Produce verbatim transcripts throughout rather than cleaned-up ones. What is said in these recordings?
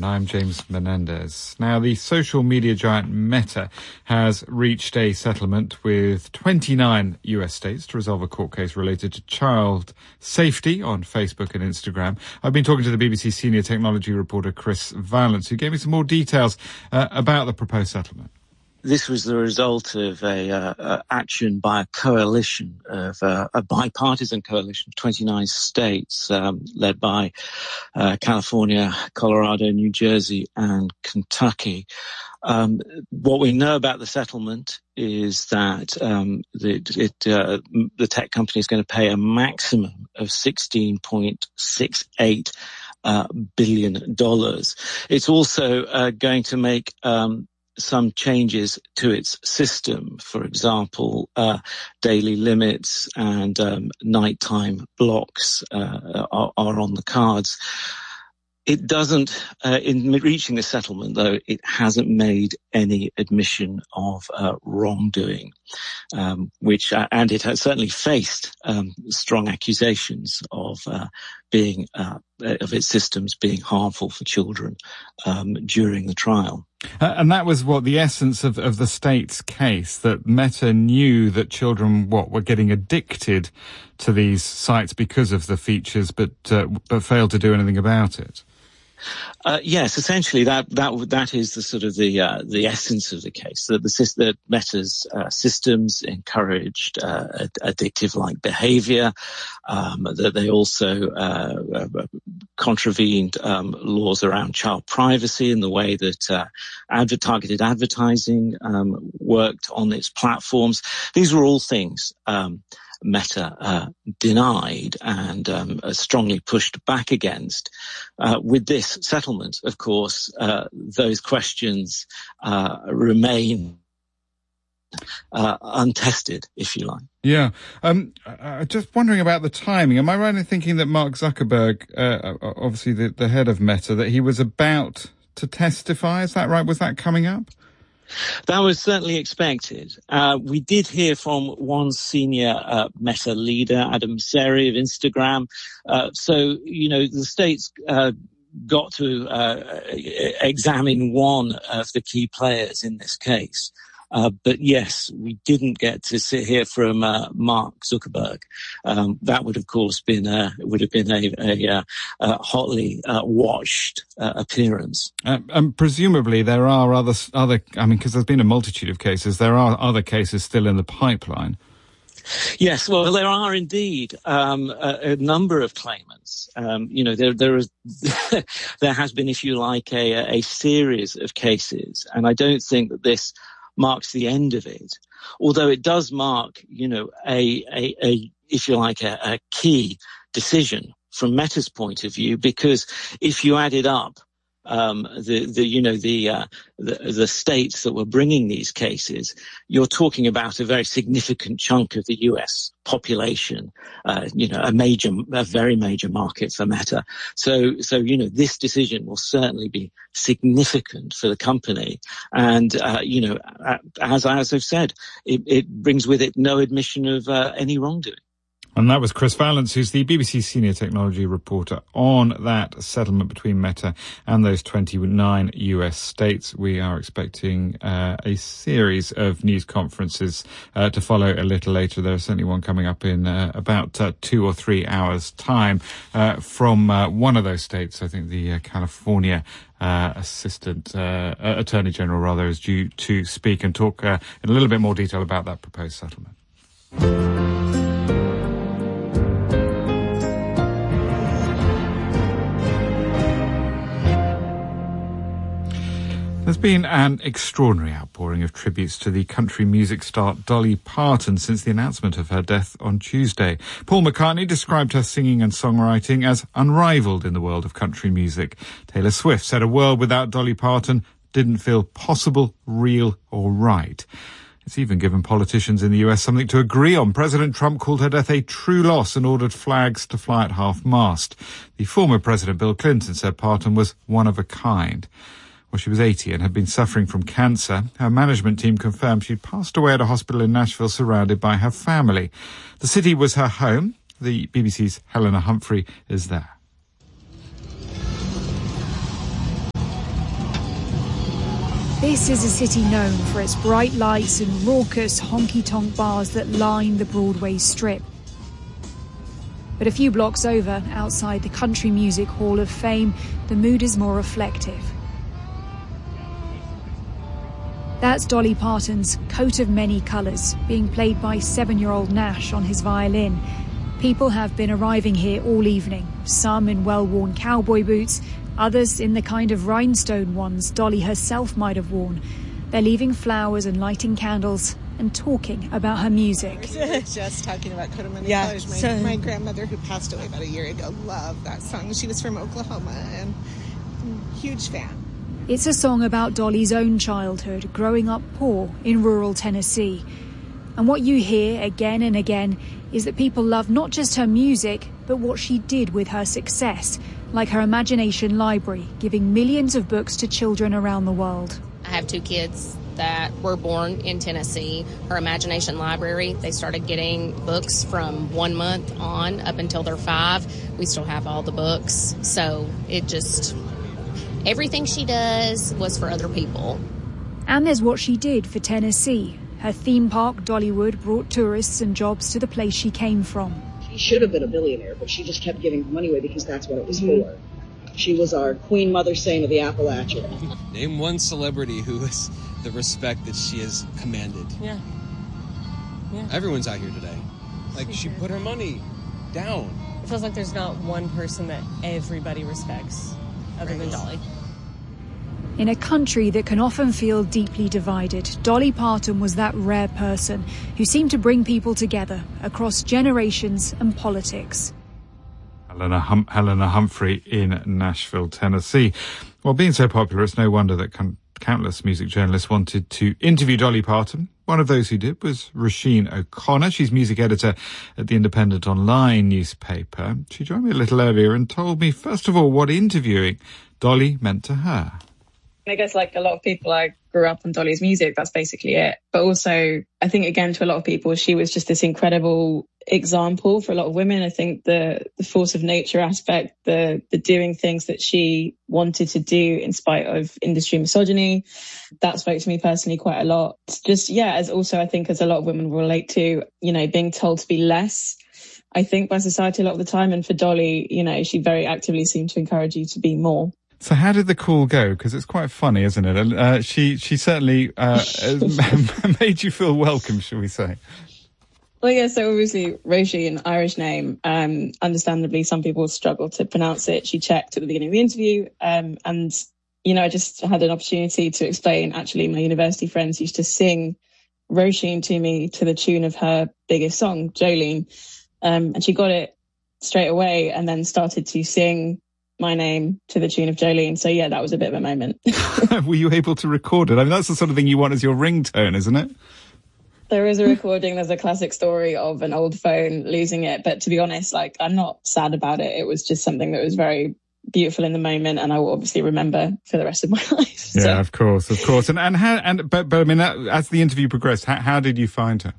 and I'm James Menendez. Now, the social media giant Meta has reached a settlement with twenty-nine U S states to resolve a court case related to child safety on Facebook and Instagram. I've been talking to the B B C senior technology reporter Chris Valence, who gave me some more details uh, about the proposed settlement. This was the result of a uh, uh, action by a coalition of uh, a bipartisan coalition of twenty-nine states, um, led by uh, California, Colorado, New Jersey, and Kentucky. Um, what we know about the settlement is that um, the, it, uh, the tech company is going to pay a maximum of sixteen point six eight uh, billion dollars. It's also uh, going to make um, some changes to its system. For example, uh, daily limits and um, nighttime blocks uh, are, are on the cards. It doesn't, uh, in reaching the settlement, though, it hasn't made any admission of uh, wrongdoing, um, which, uh, and it has certainly faced um, strong accusations of uh, being, uh, of its systems being harmful for children um, during the trial. Uh, and that was what the essence of, of the state's case, that Meta knew that children, what, were getting addicted to these sites because of the features, but uh, but failed to do anything about it. Uh, yes, essentially that that that is the sort of the uh, the essence of the case. That the that Meta's uh, systems encouraged uh, addictive-like behaviour. Um, that they also uh, contravened um, laws around child privacy in the way that uh, adver- targeted advertising um, worked on its platforms. These were all things Um, Meta uh, denied and um, strongly pushed back against. Uh, with this settlement, of course, uh, those questions uh, remain uh, untested, if you like. Yeah. Um, uh, just wondering about the timing. Am I right in thinking that Mark Zuckerberg, uh, obviously the, the head of Meta, that he was about to testify? Is that right? Was that coming up? That was certainly expected. Uh, we did hear from one senior uh, Meta leader, Adam Mosseri of Instagram. Uh, so, you know, the states uh, got to uh, examine one of the key players in this case. Uh, but yes, we didn't get to sit hear from uh, Mark Zuckerberg. Um, that would, of course, been uh, would have been a, a, a, a hotly uh, watched uh, appearance. Uh, and presumably, there are other other. I mean, because there's been a multitude of cases. There are other cases still in the pipeline. Yes, well, there are indeed um, a, a number of claimants. Um, you know, there there is there has been, if you like, a, a series of cases, and I don't think that this marks the end of it, although it does mark, you know, a, a, a if you like, a, a key decision from Meta's point of view, because if you added up um, the, the, you know, the, uh, the, the states that were bringing these cases, you're talking about a very significant chunk of the U S population, uh, you know, a major, a very major market for Meta. So, so, you know, this decision will certainly be significant for the company. And, uh, you know, as, as I've said, it, it brings with it no admission of uh, any wrongdoing. And that was Chris Valence, who's the B B C senior technology reporter on that settlement between Meta and those twenty-nine U S states. We are expecting uh, a series of news conferences uh, to follow a little later. There's certainly one coming up in uh, about uh, two or three hours' time uh, from uh, one of those states. I think the uh, California Uh, Assistant uh, Attorney General, rather, is due to speak and talk uh, in a little bit more detail about that proposed settlement. There's been an extraordinary outpouring of tributes to the country music star Dolly Parton since the announcement of her death on Tuesday. Paul McCartney described her singing and songwriting as unrivaled in the world of country music. Taylor Swift said a world without Dolly Parton didn't feel possible, real, or right. It's even given politicians in the U S something to agree on. President Trump called her death a true loss and ordered flags to fly at half-mast. The former President Bill Clinton said Parton was one of a kind. Well, she was eighty and had been suffering from cancer. Her management team confirmed she'd passed away at a hospital in Nashville surrounded by her family. The city was her home. The B B C's Helena Humphrey is there. This is a city known for its bright lights and raucous honky-tonk bars that line the Broadway Strip. But a few blocks over, outside the Country Music Hall of Fame, the mood is more reflective. That's Dolly Parton's Coat of Many Colours, being played by seven-year-old Nash on his violin. People have been arriving here all evening, some in well-worn cowboy boots, others in the kind of rhinestone ones Dolly herself might have worn. They're leaving flowers and lighting candles and talking about her music. Just talking about Coat of Many yeah, Colors. My, so... my grandmother, who passed away about a year ago, loved that song. She was from Oklahoma and huge fan. It's a song about Dolly's own childhood, growing up poor in rural Tennessee. And what you hear again and again is that people love not just her music, but what she did with her success, like her Imagination Library, giving millions of books to children around the world. I have two kids that were born in Tennessee. Her Imagination Library, they started getting books from one month on up until they're five. We still have all the books. So it just, everything she does was for other people. And there's what she did for Tennessee. Her theme park, Dollywood, brought tourists and jobs to the place she came from. She should have been a billionaire, but she just kept giving her money away because that's what it was for. She was our Queen Mother Saint of the Appalachia. Name one celebrity who has the respect that she has commanded. Yeah. Yeah. Everyone's out here today. Like, she put her money down. It feels like there's not one person that everybody respects other right. than Dolly. In a country that can often feel deeply divided, Dolly Parton was that rare person who seemed to bring people together across generations and politics. Helena, hum- Helena Humphrey in Nashville, Tennessee. Well, being so popular, it's no wonder that com- countless music journalists wanted to interview Dolly Parton. One of those who did was Roisin O'Connor. She's music editor at the Independent Online newspaper. She joined me a little earlier and told me, first of all, what interviewing Dolly meant to her. I guess like a lot of people, I grew up on Dolly's music. That's basically it. But also, I think, again, to a lot of people, she was just this incredible example for a lot of women. I think the the force of nature aspect, the the doing things that she wanted to do in spite of industry misogyny, that spoke to me personally quite a lot. Just, yeah, as also I think as a lot of women will relate to, you know, being told to be less, I think, by society a lot of the time. And for Dolly, you know, she very actively seemed to encourage you to be more. So how did the call go? Because it's quite funny, isn't it? Uh, she she certainly uh, made you feel welcome, shall we say? Well, yeah, so obviously Roisin, an Irish name, um, understandably some people struggle to pronounce it. She checked at the beginning of the interview um, and, you know, I just had an opportunity to explain, actually, my university friends used to sing Roisin to me to the tune of her biggest song, Jolene, um, and she got it straight away and then started to sing my name to the tune of Jolene. So yeah, that was a bit of a moment. Were you able to record it? I mean, that's the sort of thing you want as your ringtone, isn't it? There is a recording. There's a classic story of an old phone losing it. But to be honest, like, I'm not sad about it. It was just something that was very beautiful in the moment, and I will obviously remember for the rest of my life. Yeah, so. of course, of course. And and how and but but I mean, as the interview progressed, how, how did you find her?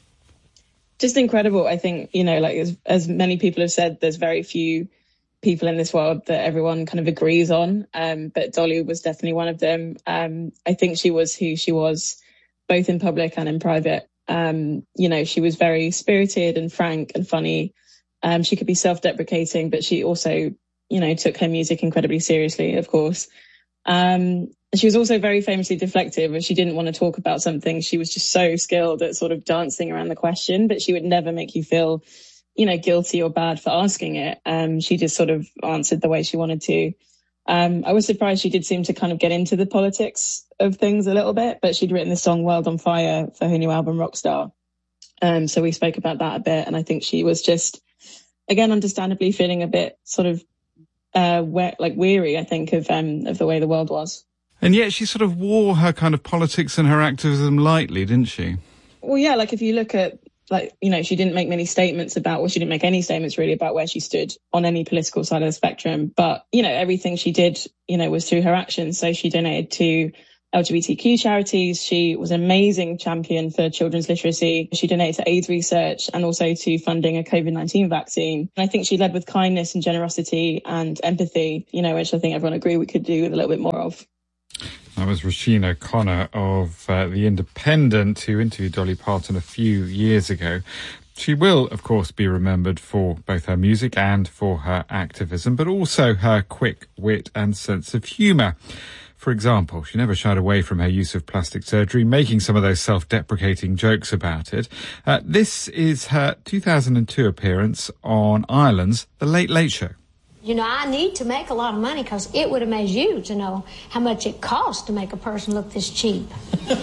Just incredible. I think, you know, like as, as many people have said, there's very few people in this world that everyone kind of agrees on. Um, but Dolly was definitely one of them. Um, I think she was who she was, both in public and in private. Um, you know, she was very spirited and frank and funny. Um, she could be self-deprecating, but she also, you know, took her music incredibly seriously, of course. Um, she was also very famously deflective. If she didn't want to talk about something, she was just so skilled at sort of dancing around the question, but she would never make you feel, you know, guilty or bad for asking it. Um, she just sort of answered the way she wanted to. Um, I was surprised she did seem to kind of get into the politics of things a little bit, but she'd written the song World on Fire for her new album Rockstar. Um, so we spoke about that a bit. And I think she was just, again, understandably feeling a bit sort of uh, we- like weary, I think, of um, of the way the world was. And yet she sort of wore her kind of politics and her activism lightly, didn't she? Well, yeah, like if you look at, like, you know, she didn't make many statements about, well, she didn't make any statements really about where she stood on any political side of the spectrum. But, you know, everything she did, you know, was through her actions. So she donated to L G B T Q charities. She was an amazing champion for children's literacy. She donated to AIDS research and also to funding a COVID nineteen vaccine. And I think she led with kindness and generosity and empathy, you know, which I think everyone agreed we could do with a little bit more of. That was Roisin O'Connor of uh, The Independent, who interviewed Dolly Parton a few years ago. She will, of course, be remembered for both her music and for her activism, but also her quick wit and sense of humour. For example, she never shied away from her use of plastic surgery, making some of those self-deprecating jokes about it. Uh, this is her two thousand two appearance on Ireland's The Late Late Show. You know, I need to make a lot of money because it would amaze you to know how much it costs to make a person look this cheap. And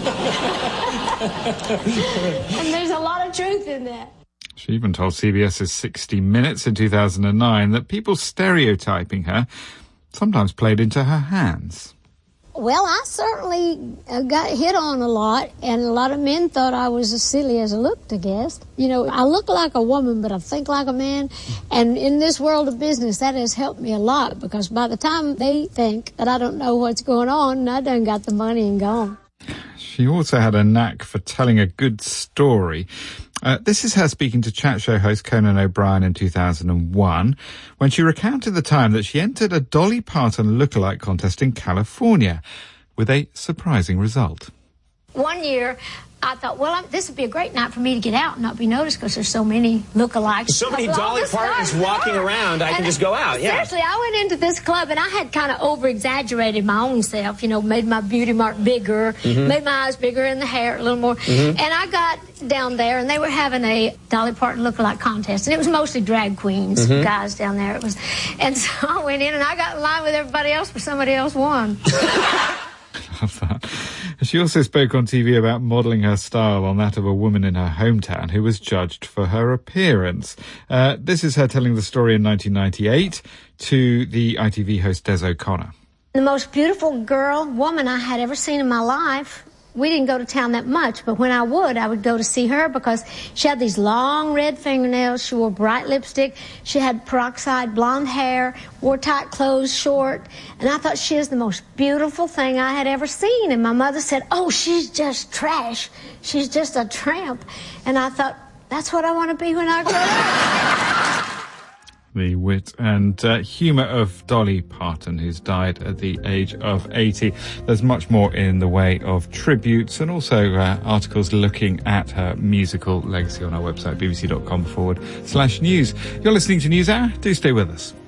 there's a lot of truth in that. She even told CBS's sixty minutes in two thousand nine that people stereotyping her sometimes played into her hands. Well, I certainly got hit on a lot, and a lot of men thought I was as silly as I looked, I guess. You know, I look like a woman, but I think like a man. And in this world of business, that has helped me a lot, because by the time they think that I don't know what's going on, I done got the money and gone. She also had a knack for telling a good story. Uh, this is her speaking to chat show host Conan O'Brien in two thousand one, when she recounted the time that she entered a Dolly Parton lookalike contest in California, with a surprising result. One year, I thought, well, I'm, this would be a great night for me to get out and not be noticed, because there's so many lookalikes. So many Dolly Partons walking around, I and can just go out, yeah. Seriously, I went into this club, and I had kind of over-exaggerated my own self, you know, made my beauty mark bigger, mm-hmm. made my eyes bigger and the hair a little more. Mm-hmm. And I got down there, and they were having a Dolly Parton lookalike contest, and it was mostly drag queens, mm-hmm. guys down there. It was, And so I went in, and I got in line with everybody else, but somebody else won. Love that. She also spoke on T V about modelling her style on that of a woman in her hometown who was judged for her appearance. Uh, this is her telling the story in nineteen ninety-eight to the I T V host Des O'Connor. The most beautiful girl, woman I had ever seen in my life. We didn't go to town that much, but when I would, I would go to see her, because she had these long red fingernails, she wore bright lipstick, she had peroxide blonde hair, wore tight clothes, short, and I thought she was the most beautiful thing I had ever seen. And my mother said, oh, she's just trash. She's just a tramp. And I thought, that's what I want to be when I grow up. The wit and uh, humour of Dolly Parton, who's died at the age of eighty. There's much more in the way of tributes and also uh, articles looking at her musical legacy on our website, bbc.com forward slash news. You're listening to NewsHour. Do stay with us.